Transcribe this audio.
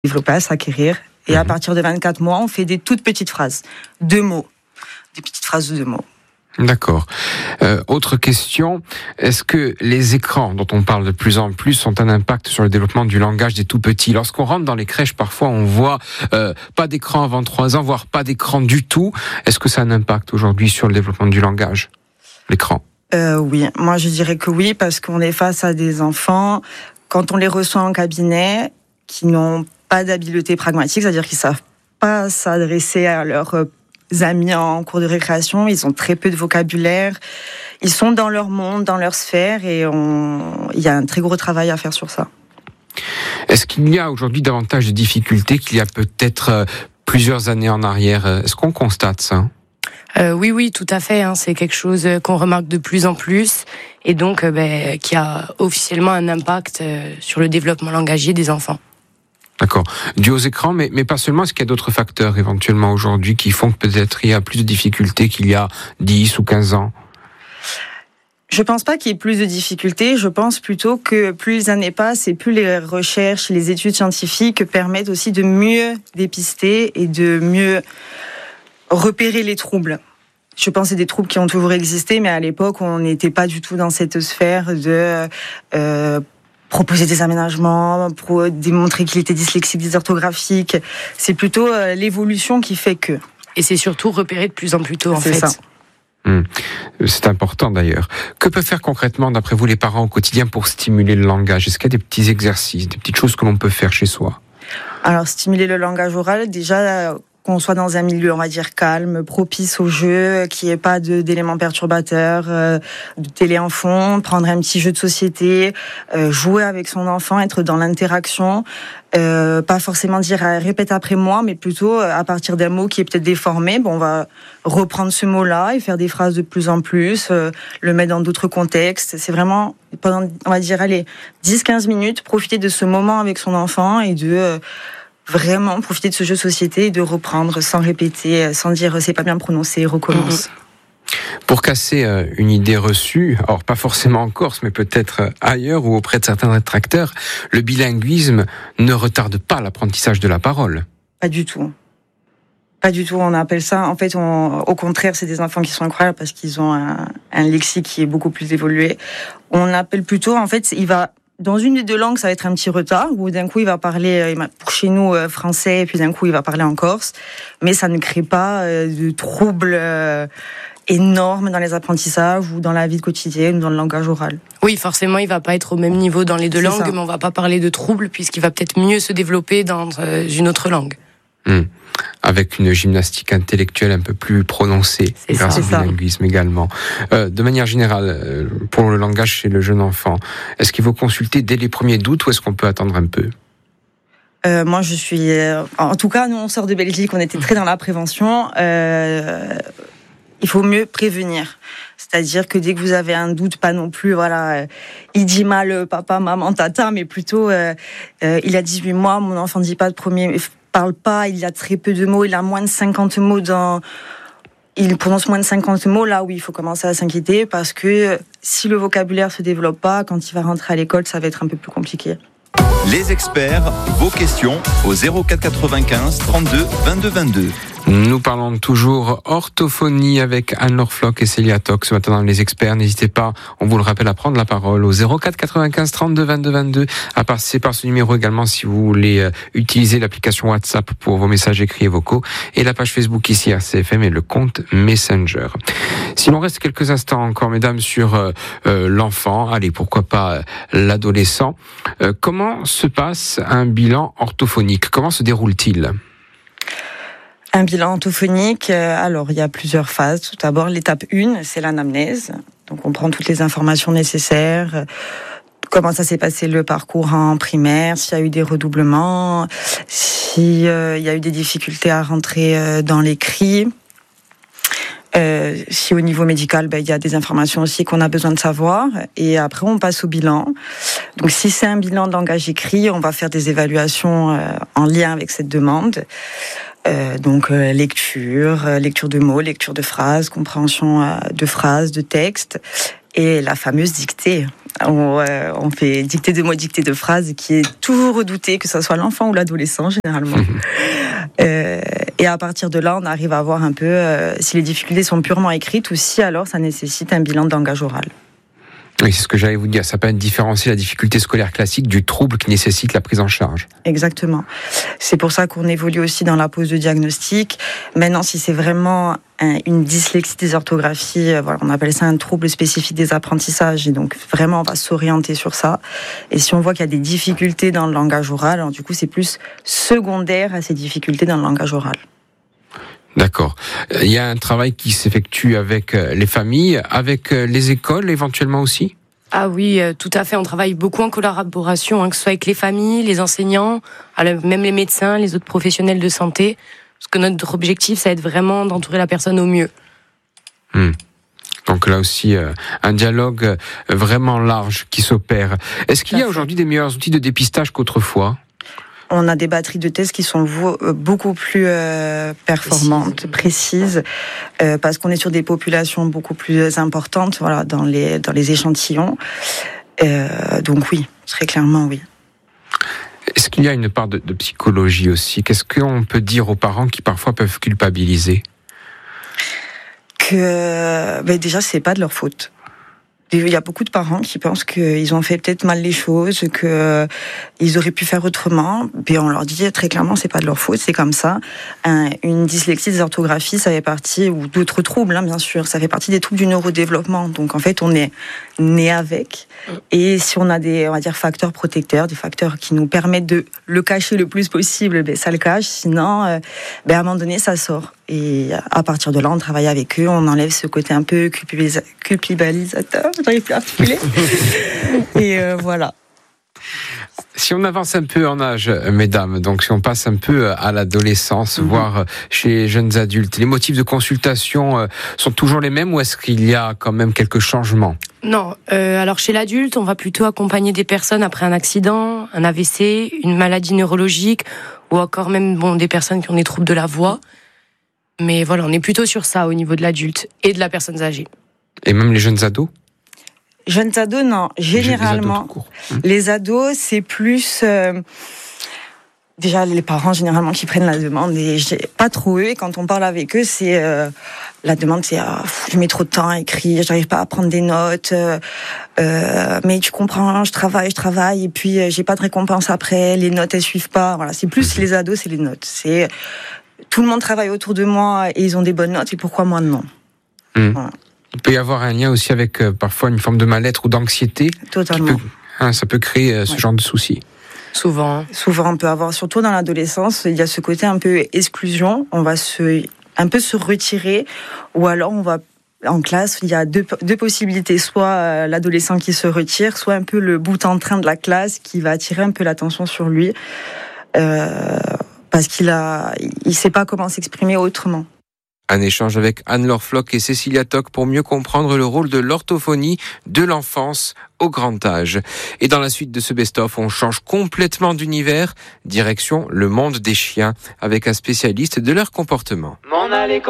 développer, à s'acquérir. Et à partir de 24 mois, on fait des toutes petites phrases, 2 mots, des petites phrases de 2 mots. D'accord. Autre question, est-ce que les écrans dont on parle de plus en plus ont un impact sur le développement du langage des tout-petits ? Lorsqu'on rentre dans les crèches, parfois on voit pas d'écran avant 3 ans, voire pas d'écran du tout. Est-ce que ça a un impact aujourd'hui sur le développement du langage, l'écran ? Oui, moi je dirais que oui, parce qu'on est face à des enfants, quand on les reçoit en cabinet, qui n'ont pas d'habileté pragmatique, c'est-à-dire qu'ils savent pas s'adresser à leurs amis en cours de récréation, ils ont très peu de vocabulaire, ils sont dans leur monde, dans leur sphère, et il y a un très gros travail à faire sur ça. Est-ce qu'il y a aujourd'hui davantage de difficultés qu'il y a peut-être plusieurs années en arrière ? Est-ce qu'on constate ça ? Oui, tout à fait. C'est quelque chose qu'on remarque de plus en plus, et donc qui a officiellement un impact sur le développement langagier des enfants. D'accord. Dû aux écrans, mais pas seulement. Est-ce qu'il y a d'autres facteurs éventuellement aujourd'hui qui font que peut-être il y a plus de difficultés qu'il y a 10 ou 15 ans ? Je pense pas qu'il y ait plus de difficultés. Je pense plutôt que plus les années passent et plus les recherches, les études scientifiques permettent aussi de mieux dépister et de mieux repérer les troubles. Je pense que c'est des troubles qui ont toujours existé, mais à l'époque, on n'était pas du tout dans cette sphère de proposer des aménagements, pour démontrer qu'il était dyslexique, dysorthographique. C'est plutôt l'évolution qui fait que. Et c'est surtout repéré de plus en plus tôt, en fait. Ça. C'est important d'ailleurs. Que peuvent faire concrètement, d'après vous, les parents au quotidien pour stimuler le langage ? Est-ce qu'il y a des petits exercices, des petites choses que l'on peut faire chez soi ? Alors, stimuler le langage oral, déjà, qu'on soit dans un milieu, on va dire, calme, propice au jeu, qu'il n'y ait pas d'éléments perturbateurs, de télé en fond, prendre un petit jeu de société, jouer avec son enfant, être dans l'interaction, pas forcément dire répète après moi, mais plutôt à partir d'un mot qui est peut-être déformé, on va reprendre ce mot-là et faire des phrases de plus en plus, le mettre dans d'autres contextes. C'est vraiment, pendant, on va dire, 10-15 minutes, profiter de ce moment avec son enfant et de vraiment profiter de ce jeu de société et de reprendre sans répéter, sans dire c'est pas bien prononcé, recommence. Pour casser une idée reçue, alors pas forcément en Corse, mais peut-être ailleurs ou auprès de certains détracteurs, le bilinguisme ne retarde pas l'apprentissage de la parole. Pas du tout. Pas du tout, on appelle ça, en fait, au contraire, c'est des enfants qui sont incroyables parce qu'ils ont un lexique qui est beaucoup plus évolué. On appelle plutôt, en fait, dans une des deux langues, ça va être un petit retard, où d'un coup, il va parler, pour chez nous, français, et puis d'un coup, il va parler en corse. Mais ça ne crée pas de troubles énormes dans les apprentissages ou dans la vie quotidienne ou dans le langage oral. Oui, forcément, il va pas être au même niveau dans les deux langues, mais on va pas parler de troubles, puisqu'il va peut-être mieux se développer dans une autre langue. Avec une gymnastique intellectuelle un peu plus prononcée grâce au bilinguisme également. De manière générale, pour le langage chez le jeune enfant, est-ce qu'il faut consulter dès les premiers doutes ou est-ce qu'on peut attendre un peu ? Moi, je suis... en tout cas, nous, on sort de Belgique, on était très dans la prévention. Il faut mieux prévenir. C'est-à-dire que dès que vous avez un doute, pas non plus, il dit mal papa, maman, tata, mais plutôt, il a 18 mois, mon enfant ne dit pas de premier... parle pas, il a très peu de mots, il a moins de 50 mots il prononce moins de 50 mots, là où il faut commencer à s'inquiéter, parce que si le vocabulaire se développe pas, quand il va rentrer à l'école, ça va être un peu plus compliqué. Les experts, vos questions au 04 95 32 22 22. Nous parlons toujours orthophonie avec Anne-Laure Floch et Célia Toc ce matin dans Les Experts. N'hésitez pas, on vous le rappelle, à prendre la parole au 04 95 32 22 22. À passer par ce numéro également si vous voulez utiliser l'application WhatsApp pour vos messages écrits et vocaux et la page Facebook ici RCFM et le compte Messenger. Si l'on reste quelques instants encore, mesdames, sur l'enfant, allez, pourquoi pas l'adolescent, comment se passe un bilan orthophonique ? Comment se déroule-t-il ? Un bilan orthophonique, alors il y a plusieurs phases. Tout d'abord, l'étape 1, c'est l'anamnèse. Donc on prend toutes les informations nécessaires. Comment ça s'est passé le parcours en primaire, s'il y a eu des redoublements, s'il y a eu des difficultés à rentrer dans l'écrit. Si au niveau médical, il y a des informations aussi qu'on a besoin de savoir. Et après, on passe au bilan. Donc si c'est un bilan de langage écrit, on va faire des évaluations en lien avec cette demande. Lecture de mots, lecture de phrases, compréhension de phrases, de textes. et la fameuse dictée. On fait dictée de mots, dictée de phrases, qui est toujours redoutée, que ce soit l'enfant ou l'adolescent généralement. Et à partir de là, on arrive à voir un peu si les difficultés sont purement écrites ou si alors ça nécessite un bilan de langage oral. Oui, c'est ce que j'allais vous dire. Ça permet de différencier la difficulté scolaire classique du trouble qui nécessite la prise en charge. Exactement. C'est pour ça qu'on évolue aussi dans la pose de diagnostic. Maintenant, si c'est vraiment une dyslexie des orthographies, voilà, on appelle ça un trouble spécifique des apprentissages. Et donc, vraiment, on va s'orienter sur ça. Et si on voit qu'il y a des difficultés dans le langage oral, alors du coup, c'est plus secondaire à ces difficultés dans le langage oral. D'accord. Il y a un travail qui s'effectue avec les familles, avec les écoles éventuellement aussi ? Ah oui, tout à fait. On travaille beaucoup en collaboration, que ce soit avec les familles, les enseignants, même les médecins, les autres professionnels de santé. Parce que notre objectif, ça va être vraiment d'entourer la personne au mieux. Donc là aussi, un dialogue vraiment large qui s'opère. Est-ce qu'il y a aujourd'hui des meilleurs outils de dépistage qu'autrefois ? On a des batteries de tests qui sont beaucoup plus performantes, précises, parce qu'on est sur des populations beaucoup plus importantes, voilà, dans les échantillons. Donc oui, très clairement oui. Est-ce qu'il y a une part de psychologie aussi ? Qu'est-ce qu'on peut dire aux parents qui parfois peuvent culpabiliser ? Que déjà c'est pas de leur faute. Il y a beaucoup de parents qui pensent qu'ils ont fait peut-être mal les choses, qu'ils auraient pu faire autrement. Puis on leur dit très clairement, c'est pas de leur faute, c'est comme ça. Une dyslexie des orthographies, ça fait partie, ou d'autres troubles, bien sûr, ça fait partie des troubles du neurodéveloppement. Donc en fait, on est né avec. Et si on a des, on va dire, facteurs protecteurs, des facteurs qui nous permettent de le cacher le plus possible, ça le cache. Sinon, à un moment donné, ça sort. Et à partir de là, on travaille avec eux, on enlève ce côté un peu culpabilisateur. J'arrive plus à articuler. Et voilà. Si on avance un peu en âge, mesdames, donc si on passe un peu à l'adolescence, voire chez les jeunes adultes, les motifs de consultation sont toujours les mêmes ou est-ce qu'il y a quand même quelques changements ? Non, alors chez l'adulte, on va plutôt accompagner des personnes après un accident, un AVC, une maladie neurologique ou encore même des personnes qui ont des troubles de la voix. Mais voilà, on est plutôt sur ça au niveau de l'adulte et de la personne âgée. Et même les jeunes ados ? Jeunes ados, non. Généralement, les ados, c'est plus... déjà, les parents, généralement, qui prennent la demande. Et pas trop eux. Et quand on parle avec eux, c'est... la demande, c'est je mets trop de temps à écrire, j'arrive pas à prendre des notes. Mais tu comprends, je travaille. Et puis, j'ai pas de récompense après. Les notes, elles suivent pas. Voilà, c'est plus les ados, c'est les notes. C'est... Tout le monde travaille autour de moi et ils ont des bonnes notes. Et pourquoi moi, non ? Voilà. Il peut y avoir un lien aussi avec parfois une forme de mal-être ou d'anxiété. Totalement. Ça peut créer ce genre de soucis. Souvent, on peut avoir, surtout dans l'adolescence, il y a ce côté un peu exclusion. On va un peu se retirer, ou alors on va en classe. Il y a deux possibilités, soit l'adolescent qui se retire, soit un peu le bout en train de la classe qui va attirer un peu l'attention sur lui, parce qu'il sait pas comment s'exprimer autrement. Un échange avec Anne-Laure Floch et Cécilia Toc pour mieux comprendre le rôle de l'orthophonie de l'enfance au grand âge. Et dans la suite de ce best-of, on change complètement d'univers, direction le monde des chiens, avec un spécialiste de leur comportement.